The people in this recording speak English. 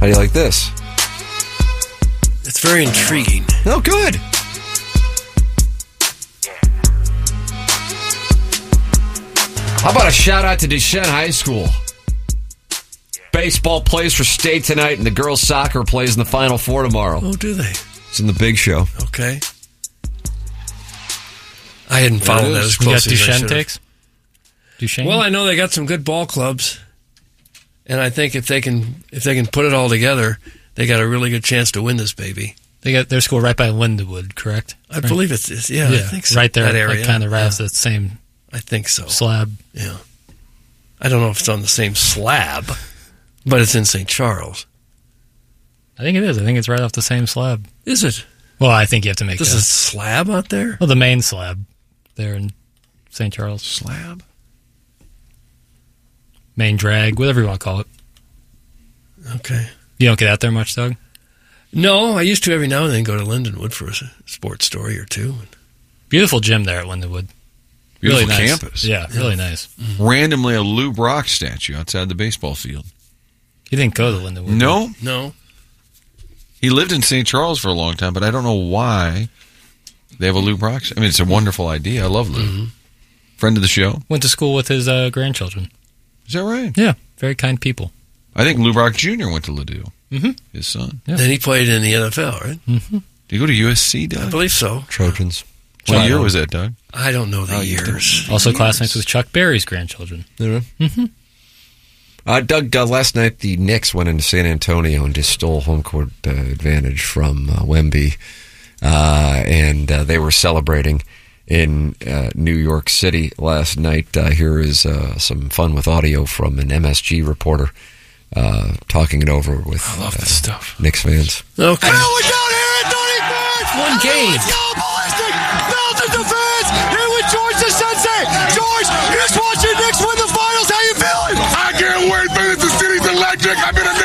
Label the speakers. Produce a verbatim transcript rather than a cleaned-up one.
Speaker 1: How do you like this?
Speaker 2: It's very intriguing.
Speaker 1: Oh, good. How about a shout out to Deschutes High School? Baseball plays for state tonight, and the girls' soccer plays in the Final Four tomorrow.
Speaker 2: Oh, do they?
Speaker 1: It's in the big show.
Speaker 2: Okay. I hadn't followed that as
Speaker 3: You got
Speaker 2: closely as I
Speaker 3: Duchesne
Speaker 2: should
Speaker 3: takes? Duchesne?
Speaker 2: Well, I know they got some good ball clubs, and I think if they can if they can put it all together, they got a really good chance to win this baby.
Speaker 3: They got their school right by Lindenwood, correct?
Speaker 2: I
Speaker 3: right?
Speaker 2: believe it's, it's yeah,
Speaker 3: yeah,
Speaker 2: I think so.
Speaker 3: Right there,
Speaker 2: that area.
Speaker 3: like kind of right
Speaker 2: yeah.
Speaker 3: off that same
Speaker 2: I think so.
Speaker 3: slab.
Speaker 2: Yeah. I don't know if it's on the same slab, but it's in Saint Charles.
Speaker 3: I think it is. I think it's right off the same slab.
Speaker 2: Is it?
Speaker 3: Well, I think you have to make
Speaker 2: There's
Speaker 3: that.
Speaker 2: a slab out there?
Speaker 3: Well, the main slab there in Saint Charles.
Speaker 1: Slab?
Speaker 3: Main drag, whatever you want to call it.
Speaker 2: Okay.
Speaker 3: You don't get out there much, Doug?
Speaker 2: No, I used to every now and then go to Lindenwood for a sports story or two.
Speaker 3: Beautiful gym there at Lindenwood.
Speaker 4: Beautiful
Speaker 3: really nice.
Speaker 4: campus.
Speaker 3: Yeah, really nice.
Speaker 4: Randomly, a Lou Brock statue outside the baseball field.
Speaker 3: You didn't go to Lindenwood?
Speaker 4: No.
Speaker 2: No.
Speaker 4: He lived in Saint Charles for a long time, but I don't know why they have a Lou Brock. I mean, it's a wonderful idea. I love Lou.
Speaker 2: Mm-hmm.
Speaker 4: Friend of the show.
Speaker 3: Went to school with his uh, grandchildren.
Speaker 4: Is that right?
Speaker 3: Yeah, very kind people.
Speaker 4: I think Lou Brock Junior went to Ladue.
Speaker 3: Mm-hmm.
Speaker 4: His son.
Speaker 3: Yeah.
Speaker 2: Then he played in the N F L, right?
Speaker 3: Mm-hmm.
Speaker 4: Did he go to U S C, Doug?
Speaker 2: I believe so.
Speaker 1: Trojans.
Speaker 4: What
Speaker 3: Chuck.
Speaker 4: year was that, Doug?
Speaker 2: I don't know the
Speaker 4: Oh, you
Speaker 2: years.
Speaker 3: Also classmates with Chuck Berry's grandchildren.
Speaker 1: Mm-hmm. Uh, Doug, uh, last night the Knicks went into San Antonio and just stole home court uh, advantage from uh, Wemby. Uh, and uh, they were celebrating in uh, New York City last night. Uh, here is uh, some fun with audio from an M S G reporter uh, talking it over with
Speaker 4: I love
Speaker 1: uh,
Speaker 4: this stuff.
Speaker 1: Knicks fans.
Speaker 2: Okay.
Speaker 5: Here we go here at thirty-five.
Speaker 2: One game.
Speaker 5: Let's go ballistic. Thousands of fans here with George the Sensei. George, you just watched your Knicks win the finals. How you feeling?
Speaker 6: I can't wait, man. It's the city's electric. I've been a